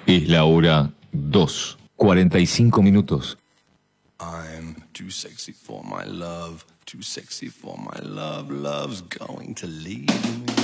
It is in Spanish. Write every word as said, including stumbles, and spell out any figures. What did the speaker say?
Es la hora dos, cuarenta y cinco minutos. I'm too sexy for my love, too sexy for my love, love's going to leave me.